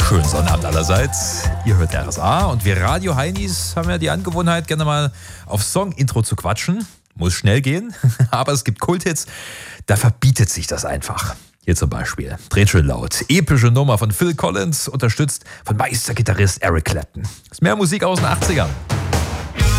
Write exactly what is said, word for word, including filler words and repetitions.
Schönen Sonnabend allerseits. Ihr hört R S A und wir Radio-Heinis haben ja die Angewohnheit, gerne mal auf Song-Intro zu quatschen. Muss schnell gehen, aber es gibt Kulthits, da verbietet sich das einfach. Hier zum Beispiel, dreht schön laut, epische Nummer von Phil Collins, unterstützt von Meistergitarrist Eric Clapton. Ist mehr Musik aus den achtzigern.